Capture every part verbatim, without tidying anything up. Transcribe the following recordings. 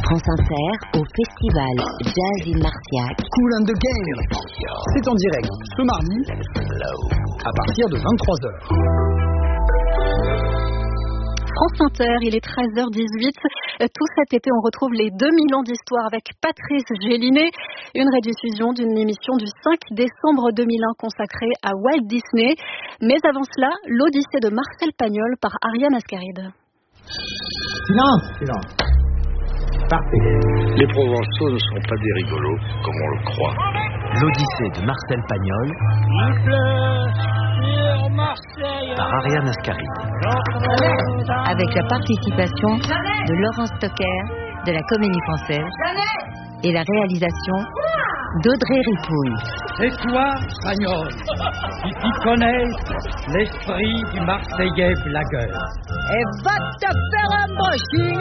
France Inter au festival Jazz in Marciac. Kool and the Gang. C'est en direct ce mardi à partir de vingt-trois heures. France Inter, il est treize heures dix-huit. Tout cet été, on retrouve les deux mille ans d'histoire avec Patrice Gélinet, une rediffusion d'une émission du cinq décembre deux mille un consacrée à Walt Disney. Mais avant cela, l'Odyssée de Marcel Pagnol par Ariane Ascaride. Silence, silence. Parfait. Les Provençaux ne sont pas des rigolos, comme on le croit. L'Odyssée de Marcel Pagnol. Il pleut sur Marseille. Par Ariane Ascaride. Avec la participation de Laurence Stocker de la Comédie Française et la réalisation d'Audrey Ripouille. C'est toi, Pagnol, qui t'y connais l'esprit du Marseillais blagueur. Et va te faire un brushing.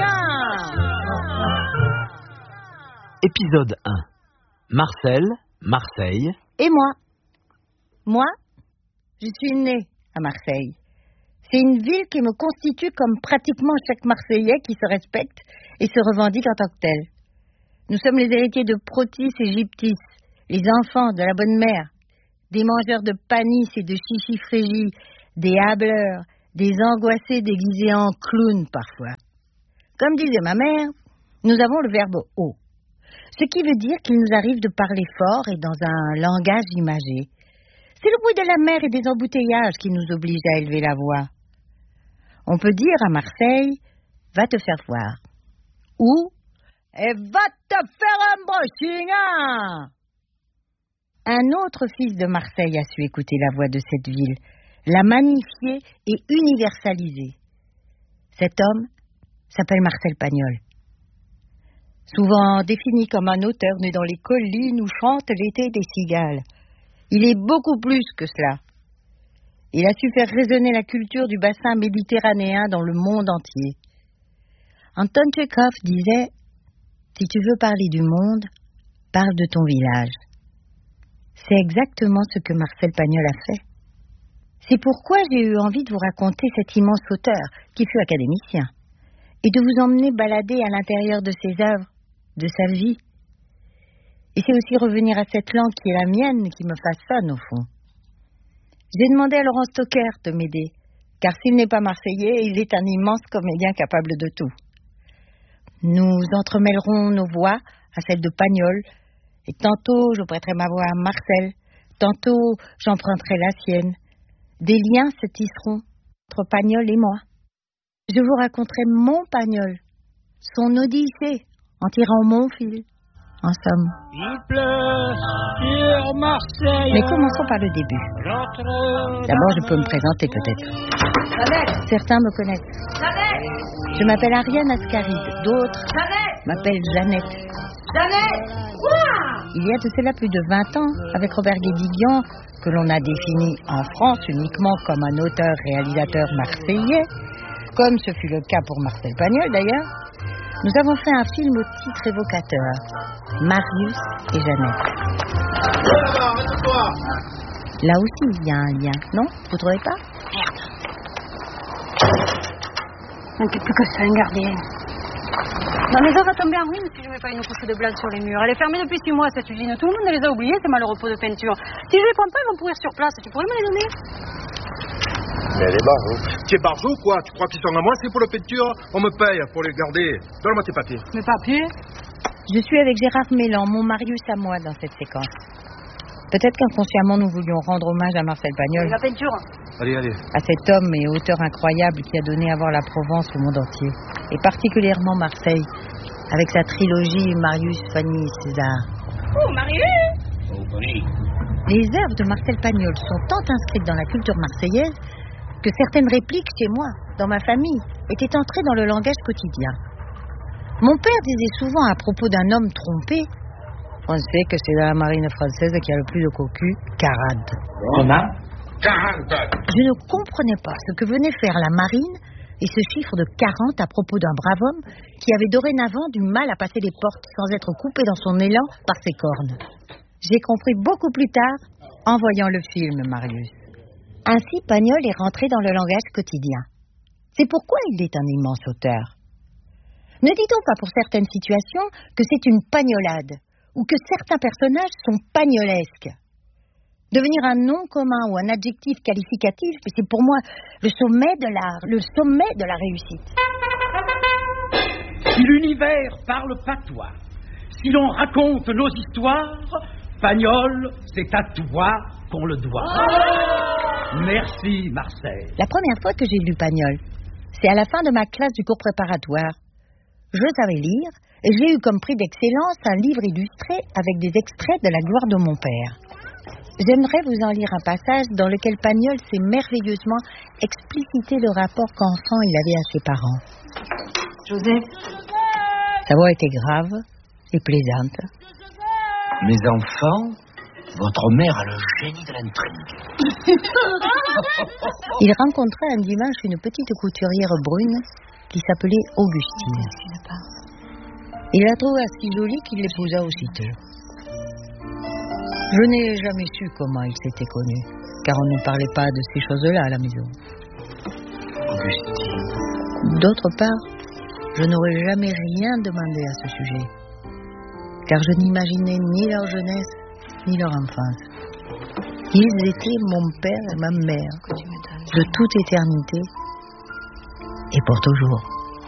Épisode un. Marcel, Marseille. Et moi Moi, je suis née à Marseille. C'est une ville qui me constitue comme pratiquement chaque Marseillais qui se respecte et se revendique en tant que tel. Nous sommes les héritiers de Protis et Gyptis, les enfants de la bonne mère, des mangeurs de panis et de chichi frégie, des hableurs, des angoissés déguisés en clowns parfois. Comme disait ma mère, nous avons le verbe haut, ce qui veut dire qu'il nous arrive de parler fort et dans un langage imagé. C'est le bruit de la mer et des embouteillages qui nous oblige à élever la voix. On peut dire à Marseille, va te faire voir. Ou, et va te faire un brushing. Un autre fils de Marseille a su écouter la voix de cette ville, la magnifier et universaliser. Cet homme s'appelle Marcel Pagnol. Souvent défini comme un auteur né dans les collines où chante l'été des cigales. Il est beaucoup plus que cela. Il a su faire résonner la culture du bassin méditerranéen dans le monde entier. Anton Tchekhov disait « Si tu veux parler du monde, parle de ton village ». C'est exactement ce que Marcel Pagnol a fait. C'est pourquoi j'ai eu envie de vous raconter cet immense auteur qui fut académicien et de vous emmener balader à l'intérieur de ses œuvres, de sa vie. Et c'est aussi revenir à cette langue qui est la mienne qui me façonne au fond. J'ai demandé à Laurent Stocker de m'aider, car s'il n'est pas marseillais, il est un immense comédien capable de tout. Nous entremêlerons nos voix à celles de Pagnol, et tantôt je prêterai ma voix à Marcel, tantôt j'emprunterai la sienne. Des liens se tisseront entre Pagnol et moi. Je vous raconterai mon Pagnol, son odyssée, en tirant mon fil, en somme. Il pleut sur Marseille. Mais commençons par le début. D'abord, je peux me présenter peut-être. Certains me connaissent. Je m'appelle Ariane Ascaride, d'autres m'appellent Jeannette. Il y a de cela plus de vingt ans, avec Robert Guédiguian, que l'on a défini en France uniquement comme un auteur-réalisateur marseillais, comme ce fut le cas pour Marcel Pagnol d'ailleurs, nous avons fait un film au titre évocateur, Marius et Jeannette. Là aussi, il y a un lien, non? Vous trouvez pas? Merde. On ne peut plus que ça, une gardienne. La maison va tomber en ruine si je ne mets pas une couche de blague sur les murs. Elle est fermée depuis six mois, cette usine. Tout le monde les a oubliés, ces malheureux pots de peinture. Si je les prends pas, ils vont pourrir sur place. Tu pourrais me les donner? Mais elle est barjo. Tu es barjo, quoi? Tu crois qu'ils sont à moi, c'est pour la peinture? On me paye pour les garder. Donne-moi tes papiers. Mes papiers? Je suis avec Gérard Mélan, mon Marius à moi, dans cette séquence. Peut-être qu'inconsciemment, nous voulions rendre hommage à Marcel Pagnol. La peinture. Allez, allez. À cet homme et auteur incroyable qui a donné à voir la Provence au monde entier. Et particulièrement Marseille, avec sa trilogie Marius, Fanny, César. Oh, Marius! Oh, Fanny. Les œuvres de Marcel Pagnol sont tant inscrites dans la culture marseillaise que certaines répliques chez moi, dans ma famille, étaient entrées dans le langage quotidien. Mon père disait souvent à propos d'un homme trompé: on sait que c'est la marine française qui a le plus de cocu, quarante. Combien? quarante. Je ne comprenais pas ce que venait faire la marine et ce chiffre de quarante à propos d'un brave homme qui avait dorénavant du mal à passer les portes sans être coupé dans son élan par ses cornes. J'ai compris beaucoup plus tard en voyant le film Marius. Ainsi, Pagnol est rentré dans le langage quotidien. C'est pourquoi il est un immense auteur. Ne dit-on pas pour certaines situations que c'est une pagnolade, ou que certains personnages sont pagnolesques? Devenir un nom commun ou un adjectif qualificatif, c'est pour moi le sommet de l'art, le sommet de la réussite. Si l'univers parle patois, si l'on raconte nos histoires, Pagnol, c'est à toi qu'on le doit. Oh! Merci, Marseille. La première fois que j'ai lu Pagnol, c'est à la fin de ma classe du cours préparatoire. Je savais lire et j'ai eu comme prix d'excellence un livre illustré avec des extraits de La gloire de mon père. J'aimerais vous en lire un passage dans lequel Pagnol sait merveilleusement expliciter le rapport qu'enfant il avait à ses parents. Joseph. Sa voix était grave et plaisante. Mes enfants, votre mère a le génie de l'intrigue. Il rencontra un dimanche une petite couturière brune qui s'appelait Augustine. Il la trouva si jolie qu'il l'épousa aussitôt. Je n'ai jamais su comment ils s'étaient connus, car on ne parlait pas de ces choses-là à la maison. Augustine. D'autre part, je n'aurais jamais rien demandé à ce sujet, car je n'imaginais ni leur jeunesse, ni leur enfance. Ils étaient mon père et ma mère, de toute éternité, et pour toujours.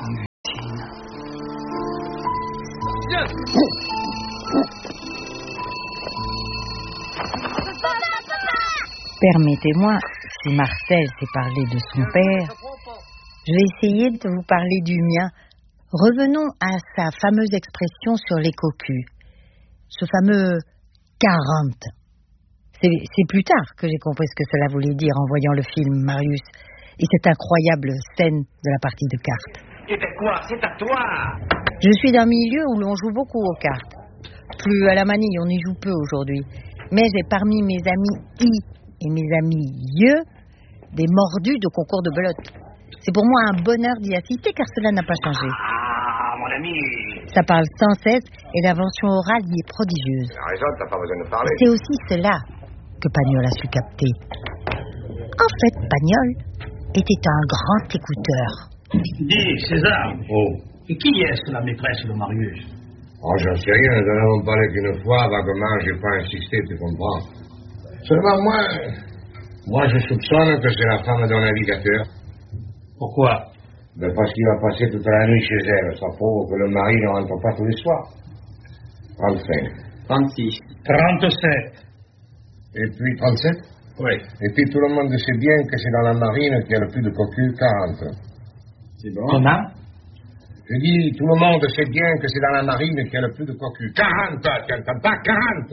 Permettez-moi, si Marcel sait parler de son père, je vais essayer de vous parler du mien. Revenons à sa fameuse expression sur les cocus. Ce fameux quarante. C'est, c'est plus tard que j'ai compris ce que cela voulait dire en voyant le film Marius et cette incroyable scène de la partie de cartes. Et ben quoi, c'est à toi. Je suis d'un milieu où l'on joue beaucoup aux cartes. Plus à la manille, on y joue peu aujourd'hui. Mais j'ai parmi mes amis I et mes amis Ye des mordus de concours de belote. C'est pour moi un bonheur d'y assister car cela n'a pas changé. Ah, mon ami. Ça parle sans cesse et l'invention orale y est prodigieuse. Tu as raison, t'as pas besoin de parler. C'est aussi cela que Pagnol a su capter. En fait, Pagnol était un grand écouteur. Dis, César. Oh. Et qui est-ce la maîtresse de Marius? Oh, j'en sais rien, nous en avons parlé qu'une fois, vaguement, j'ai pas insisté, tu comprends. Seulement, moi, moi, je soupçonne que c'est la femme d'un navigateur. Pourquoi? Ben parce qu'il va passer toute la nuit chez elle. Ça prouve que le mari ne rentre pas tous les soirs. trente-cinq. trente-six. trente-sept. Et puis trente-sept? Oui. Et puis tout le monde sait bien que c'est dans la marine qu'il y a le plus de cocus, quarante. C'est bon. Comment? Je dis, tout le monde sait bien que c'est dans la marine qu'il y a le plus de cocus. quarante, tu n'entends pas? quarante.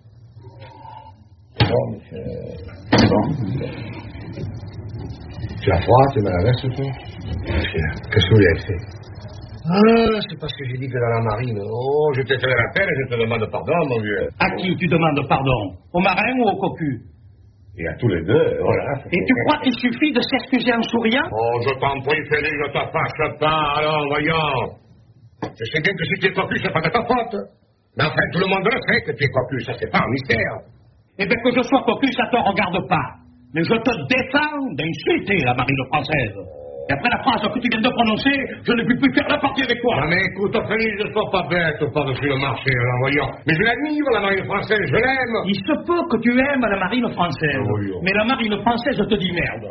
Bon, c'est... Bon. Tu as froid, tu es mal à l'aise, toi? Qu'est-ce que vous avez fait? Ah, c'est parce que j'ai dit que dans la marine. Oh, je t'ai fait la peine et je te demande pardon, mon vieux. À qui tu demandes pardon? Au marin ou au cocu? Et à tous les deux, voilà. Et tu crois qu'il suffit de s'excuser en souriant? Oh, je t'en prie, Félix, ne te fâche pas, alors, voyons. Je sais bien que si tu es cocu, c'est pas de ta faute. Mais enfin, tout le monde le sait que tu es cocu, ça c'est pas un mystère. Eh bien, que je sois cocu, ça te regarde pas. Mais je te défends d'insulter la marine française. Et après la phrase que tu viens de prononcer, je ne puis plus faire la partie avec toi. Non mais écoute, Félix, ne sois pas bête par-dessus le marché, alors voyons. Mais je l'admire, la marine française, je l'aime. Il se peut que tu aimes la marine française. Oh, oui, oh. Mais la marine française te dit merde.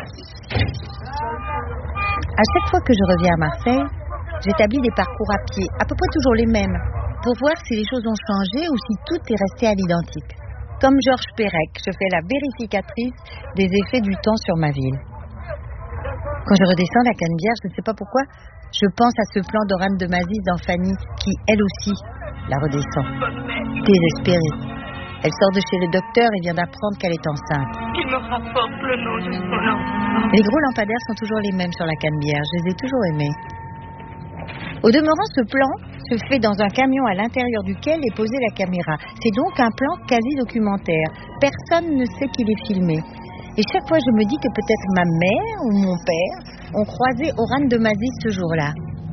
À chaque fois que je reviens à Marseille, j'établis des parcours à pied, à peu près toujours les mêmes, pour voir si les choses ont changé ou si tout est resté à l'identique. Comme Georges Perec, je fais la vérificatrice des effets du temps sur ma ville. Quand je redescends la Canebière, je ne sais pas pourquoi, je pense à ce plan d'Orane de Mazis dans Fanny, qui, elle aussi, la redescend. Désespérée. Elle sort de chez le docteur et vient d'apprendre qu'elle est enceinte. Qu'il me rapporte le nom de son enfant. Les gros lampadaires sont toujours les mêmes sur la Canebière. Je les ai toujours aimés. Au demeurant, ce plan se fait dans un camion à l'intérieur duquel est posée la caméra. C'est donc un plan quasi documentaire. Personne ne sait qu'il est filmé. Et chaque fois, je me dis que peut-être ma mère ou mon père ont croisé Orane de Mazis ce jour-là.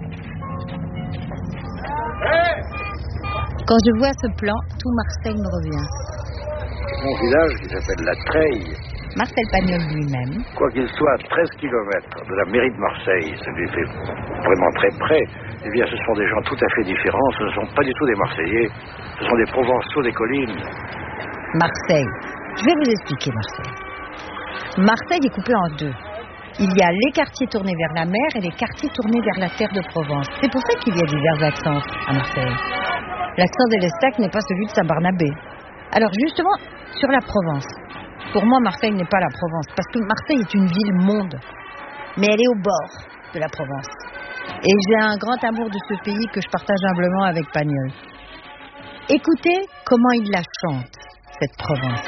Hey! Quand je vois ce plan, tout Marseille me revient. Mon village qui s'appelle La Treille. Marcel Pagnol lui-même. Quoi qu'il soit à treize kilomètres de la mairie de Marseille, ça lui fait vraiment très près. eh bien, ce sont des gens tout à fait différents. Ce ne sont pas du tout des Marseillais. Ce sont des Provençaux des collines. Marseille. Je vais vous expliquer Marseille. Marseille est coupée en deux. Il y a les quartiers tournés vers la mer et les quartiers tournés vers la terre de Provence. C'est pour ça qu'il y a divers accents à Marseille. L'accent de l'Estac n'est pas celui de Saint-Barnabé. Alors justement, sur la Provence. Pour moi, Marseille n'est pas la Provence, parce que Marseille est une ville-monde. Mais elle est au bord de la Provence. Et j'ai un grand amour de ce pays que je partage humblement avec Pagnol. Écoutez comment il la chante, cette Provence.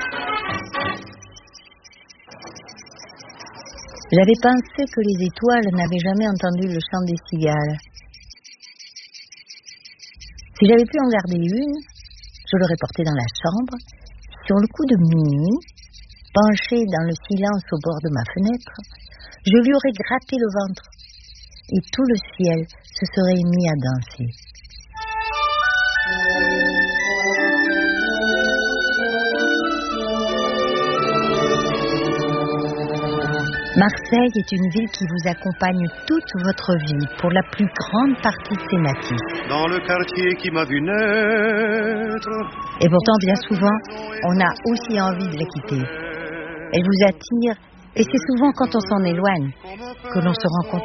J'avais pensé que les étoiles n'avaient jamais entendu le chant des cigales. Si j'avais pu en garder une, je l'aurais portée dans la chambre, sur le coup de minuit, penchée dans le silence au bord de ma fenêtre, je lui aurais gratté le ventre, et tout le ciel se serait mis à danser. Marseille est une ville qui vous accompagne toute votre vie, pour la plus grande partie de ses natifs. Dans le quartier qui m'a vu naître. Et pourtant, bien souvent, on a aussi envie de la quitter. Elle vous attire, et c'est souvent quand on s'en éloigne que l'on se rend compte